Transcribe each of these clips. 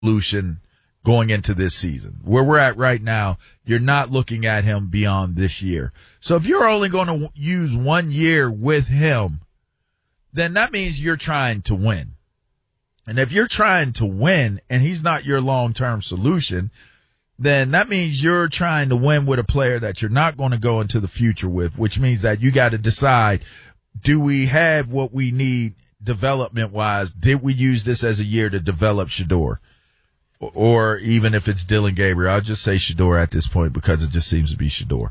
solution going into this season. Where we're at right now, you're not looking at him beyond this year. So if you're only going to use 1 year with him, then that means you're trying to win. And if you're trying to win and he's not your long-term solution, then that means you're trying to win with a player that you're not going to go into the future with, which means that you got to decide, do we have what we need development-wise? Did we use this as a year to develop Shedeur? Or even if it's Dillon Gabriel, I'll just say Shedeur at this point because it just seems to be Shedeur.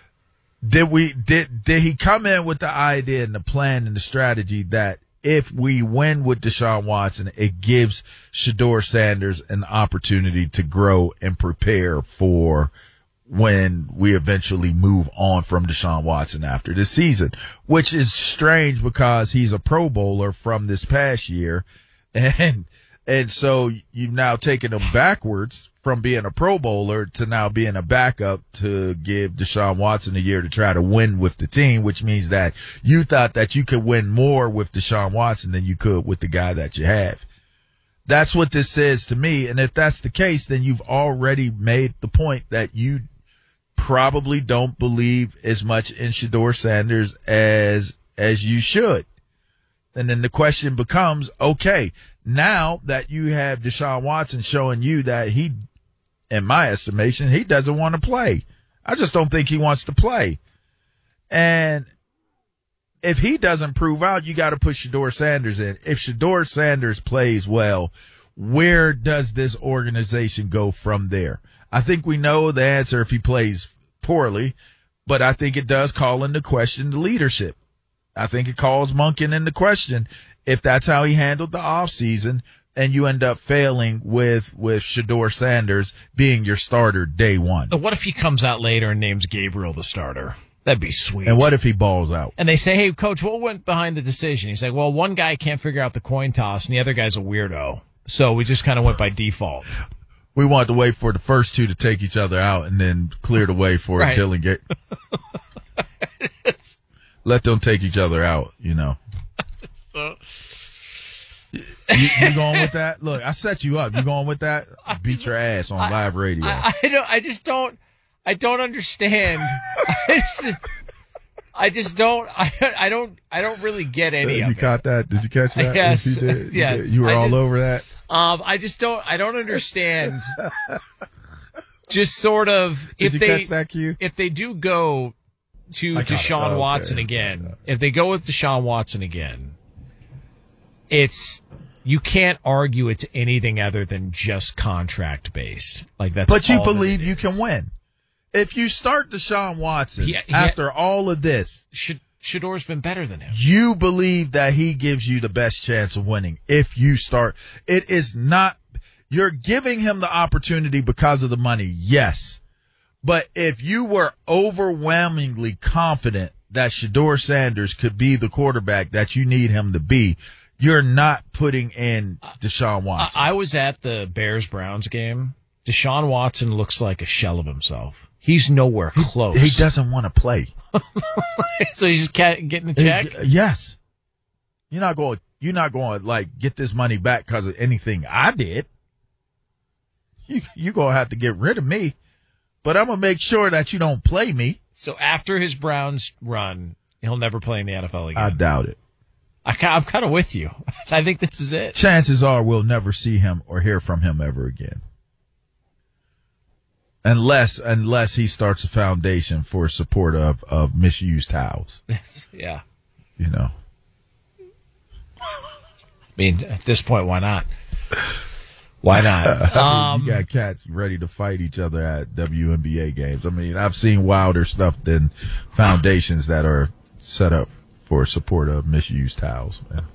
Did he come in with the idea and the plan and the strategy that if we win with Deshaun Watson, it gives Shedeur Sanders an opportunity to grow and prepare for when we eventually move on from Deshaun Watson after this season, which is strange because he's a Pro Bowler from this past year. And so you've now taken him backwards from being a Pro Bowler to now being a backup to give Deshaun Watson a year to try to win with the team, which means that you thought that you could win more with Deshaun Watson than you could with the guy that you have. That's what this says to me. And if that's the case, then you've already made the point that you probably don't believe as much in Shedeur Sanders as you should. And then the question becomes, okay, now that you have Deshaun Watson showing you that he, in my estimation, he doesn't want to play. I just don't think he wants to play. And if he doesn't prove out, you got to put Shedeur Sanders in. If Shedeur Sanders plays well, where does this organization go from there? I think we know the answer if he plays poorly, but I think it does call into question the leadership. I think it calls Monken into question if that's how he handled the offseason and you end up failing with Shedeur Sanders being your starter day one. What if he comes out later and names Gabriel the starter? That'd be sweet. And what if he balls out? And they say, hey, coach, what went behind the decision? He's like, well, one guy can't figure out the coin toss and the other guy's a weirdo. So we just kind of went by default. We wanted to wait for the first two to take each other out and then clear the way for Dillon Gabriel. Let them take each other out, you know. So you going with that? Look, I set you up. You going with that? Beat your ass on live radio. I don't understand. I don't really get any of it. You caught that? Did you catch that? Yes. You did? Yes. You were all over that? I don't understand. Just sort of, Did you catch that cue? If they do go to Deshaun Watson again, if they go with Deshaun Watson again, you can't argue it's anything other than just contract based. Like that's. But you believe you can win. If you start Deshaun Watson after all of this, Shedeur's been better than him. You believe that he gives you the best chance of winning if you start. It is not. You're giving him the opportunity because of the money, yes. But if you were overwhelmingly confident that Shedeur Sanders could be the quarterback that you need him to be, you're not putting in Deshaun Watson. I was at the Bears-Browns game. Deshaun Watson looks like a shell of himself. He's nowhere close. He doesn't want to play. So he's just getting a check? Yes. You're not going like get this money back because of anything I did. You're going to have to get rid of me. But I'm going to make sure that you don't play me. So after his Browns run, he'll never play in the NFL again. I doubt it. I'm kind of with you. I think this is it. Chances are we'll never see him or hear from him ever again. Unless he starts a foundation for support of misused towels. Yeah. You know. I mean, at this point, why not? Why not? You got cats ready to fight each other at WNBA games. I mean, I've seen wilder stuff than foundations that are set up for support of misused towels, man.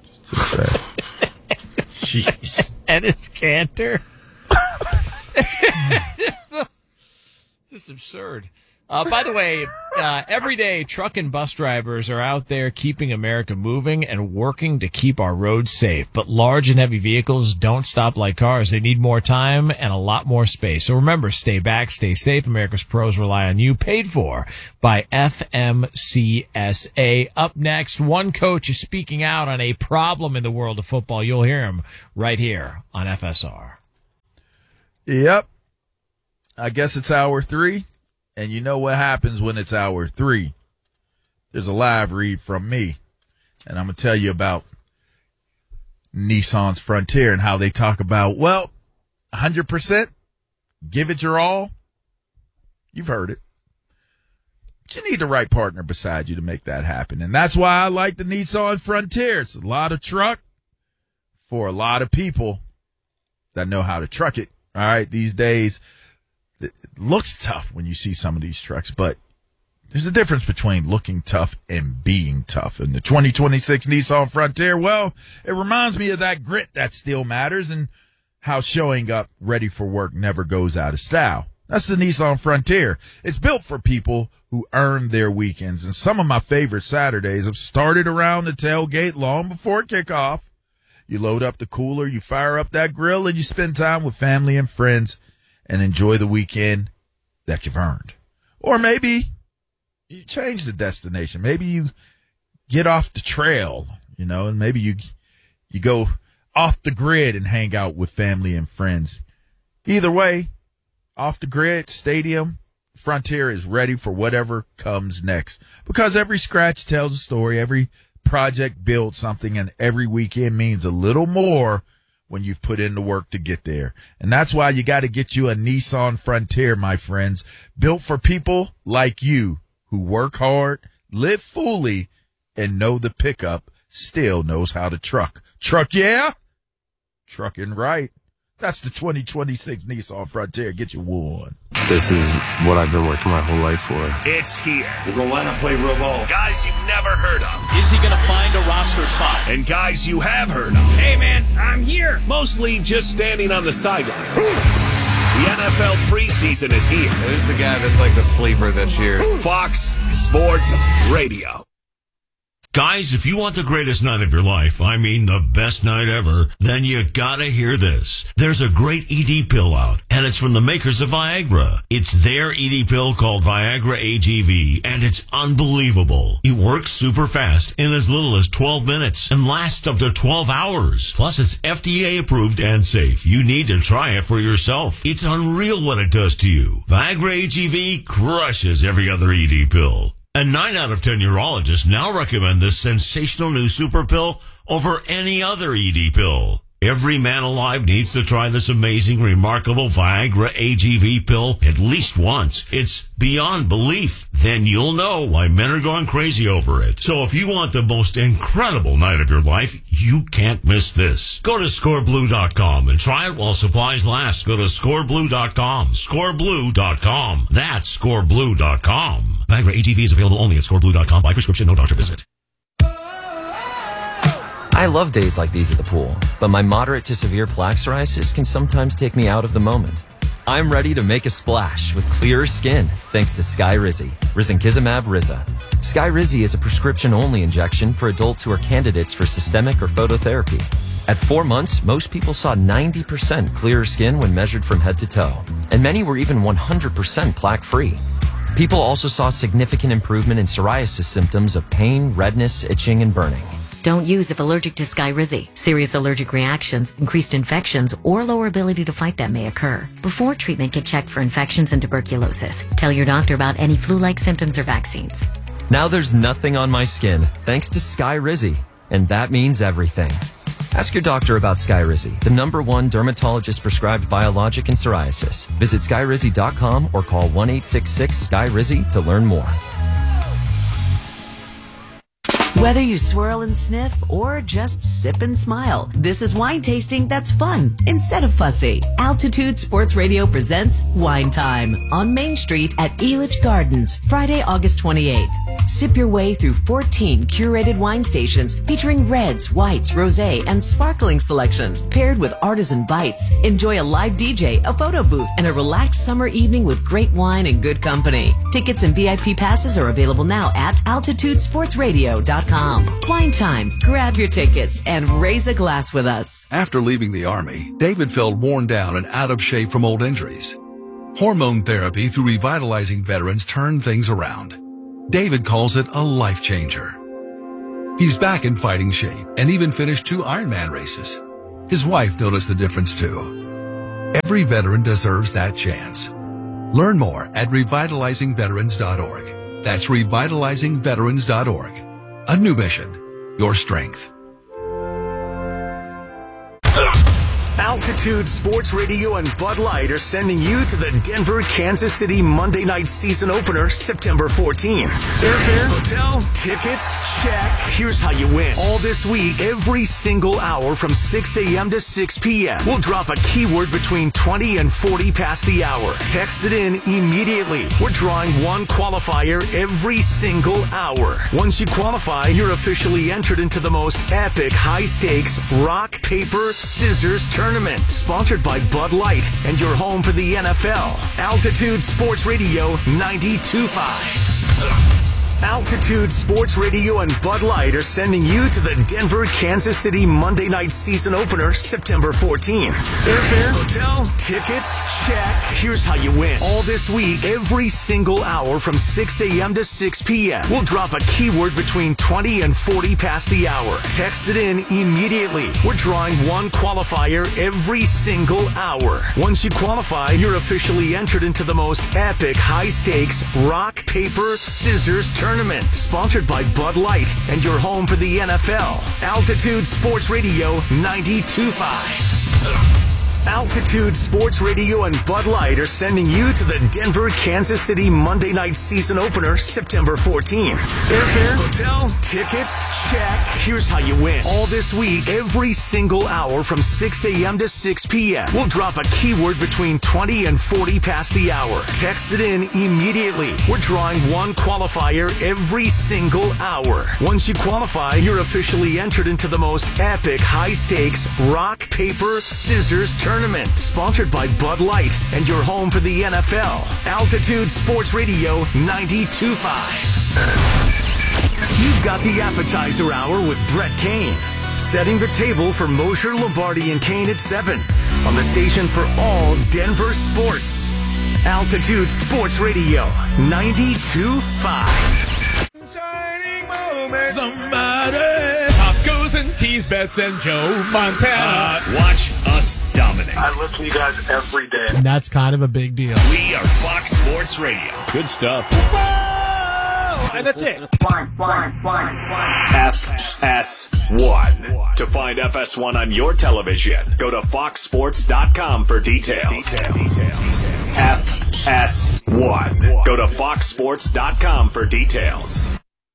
Jeez. And it's Cantor. This is absurd. By the way, every day truck and bus drivers are out there keeping America moving and working to keep our roads safe. But large and heavy vehicles don't stop like cars. They need more time and a lot more space. So remember, stay back, stay safe. America's pros rely on you. Paid for by FMCSA. Up next, one coach is speaking out on a problem in the world of football. You'll hear him right here on FSR. Yep. I guess it's hour 3. And you know what happens when it's hour 3. There's a live read from me. And I'm going to tell you about Nissan's Frontier and how they talk about, 100%, give it your all. You've heard it. But you need the right partner beside you to make that happen. And that's why I like the Nissan Frontier. It's a lot of truck for a lot of people that know how to truck it. All right. These days, it looks tough when you see some of these trucks, but there's a difference between looking tough and being tough. And the 2026 Nissan Frontier, it reminds me of that grit that still matters and how showing up ready for work never goes out of style. That's the Nissan Frontier. It's built for people who earn their weekends. And some of my favorite Saturdays have started around the tailgate long before kickoff. You load up the cooler, you fire up that grill, and you spend time with family and friends and enjoy the weekend that you've earned. Or maybe you change the destination. Maybe you get off the trail, and maybe you go off the grid and hang out with family and friends. Either way, off the grid, stadium, Frontier is ready for whatever comes next. Because every scratch tells a story, every project builds something, and every weekend means a little more when you've put in the work to get there. And that's why you got to get you a Nissan Frontier, my friends, built for people like you who work hard, live fully, and know the pickup still knows how to truck. Truck, yeah? Trucking right. That's the 2026 Nissan Frontier. Get your one. This is what I've been working my whole life for. It's here. We're going to line up, play real ball. Guys you've never heard of. Is he going to find a roster spot? And guys you have heard of. Hey, man, I'm here. Mostly just standing on the sidelines. The NFL preseason is here. Who's the guy that's like the sleeper this year? Fox Sports Radio. Guys, if you want the greatest night of your life, I mean the best night ever, then you gotta hear this. There's a great ED pill out, and it's from the makers of Viagra. It's their ED pill called Viagra AGV, and it's unbelievable. It works super fast in as little as 12 minutes and lasts up to 12 hours. Plus, it's FDA approved and safe. You need to try it for yourself. It's unreal what it does to you. Viagra AGV crushes every other ED pill. And 9 out of 10 urologists now recommend this sensational new super pill over any other ED pill. Every man alive needs to try this amazing, remarkable Viagra AGV pill at least once. It's beyond belief. Then you'll know why men are going crazy over it. So if you want the most incredible night of your life, you can't miss this. Go to scoreblue.com and try it while supplies last. Go to scoreblue.com. Scoreblue.com. That's scoreblue.com. Viagra AGV is available only at scoreblue.com by prescription, no doctor visit. I love days like these at the pool, but my moderate to severe plaque psoriasis can sometimes take me out of the moment. I'm ready to make a splash with clearer skin thanks to Skyrizi, risankizumab Riza. Skyrizi is a prescription-only injection for adults who are candidates for systemic or phototherapy. At 4 months, most people saw 90% clearer skin when measured from head to toe, and many were even 100% plaque-free. People also saw significant improvement in psoriasis symptoms of pain, redness, itching, and burning. Don't use if allergic to Skyrizi. Serious allergic reactions, increased infections, or lower ability to fight them may occur. Before treatment, get checked for infections and tuberculosis. Tell your doctor about any flu-like symptoms or vaccines. Now there's nothing on my skin thanks to Skyrizi, and that means everything. Ask your doctor about Skyrizi, the #1 dermatologist-prescribed biologic in psoriasis. Visit Skyrizi.com or call 1-866-SKYRIZI to learn more. Whether you swirl and sniff or just sip and smile, this is wine tasting that's fun instead of fussy. Altitude Sports Radio presents Wine Time on Main Street at Elitch Gardens, Friday, August 28th. Sip your way through 14 curated wine stations featuring reds, whites, rosé, and sparkling selections paired with artisan bites. Enjoy a live DJ, a photo booth, and a relaxed summer evening with great wine and good company. Tickets and VIP passes are available now at altitudesportsradio.com. Wine Time. Grab your tickets and raise a glass with us. After leaving the Army, David felt worn down and out of shape from old injuries. Hormone therapy through Revitalizing Veterans turned things around. David calls it a life changer. He's back in fighting shape and even finished 2 Ironman races. His wife noticed the difference too. Every veteran deserves that chance. Learn more at revitalizingveterans.org. That's revitalizingveterans.org. A new mission, your strength. Altitude Sports Radio and Bud Light are sending you to the Denver-Kansas City Monday night season opener, September 14th. Airfare, hotel, tickets, check. Here's how you win. All this week, every single hour from 6 a.m. to 6 p.m. We'll drop a keyword between 20 and 40 past the hour. Text it in immediately. We're drawing one qualifier every single hour. Once you qualify, you're officially entered into the most epic, high-stakes rock, paper, scissors tournament. Sponsored by Bud Light and your home for the NFL. Altitude Sports Radio 92.5. Altitude Sports Radio and Bud Light are sending you to the Denver-Kansas City Monday night season opener, September 14th. Airfare, hotel, tickets, check. Here's how you win. All this week, every single hour from 6 a.m. to 6 p.m. We'll drop a keyword between 20 and 40 past the hour. Text it in immediately. We're drawing one qualifier every single hour. Once you qualify, you're officially entered into the most epic, high-stakes rock, paper, scissors tournament. Sponsored by Bud Light and your home for the NFL. Altitude Sports Radio 92.5. Altitude Sports Radio and Bud Light are sending you to the Denver-Kansas City Monday night season opener, September 14th. Airfare, hotel, tickets, check. Here's how you win. All this week, every single hour from 6 a.m. to 6 p.m. We'll drop a keyword between 20 and 40 past the hour. Text it in immediately. We're drawing one qualifier every single hour. Once you qualify, you're officially entered into the most epic, high-stakes rock, paper, scissors tournament. Sponsored by Bud Light and your home for the NFL. Altitude Sports Radio 92.5. You've got the appetizer hour with Brett Kane. Setting the table for Mosher, Lombardi, and Kane at 7 on the station for all Denver sports. Altitude Sports Radio 92.5. Somebody. Tacos and tease bets and Joe Montana. Watch us dominate. I listen to you guys every day. And that's kind of a big deal. We are Fox Sports Radio. Good stuff. Whoa! And that's it. FS1. To find FS1 on your television, go to foxsports.com for details. FS1. Go to foxsports.com for details.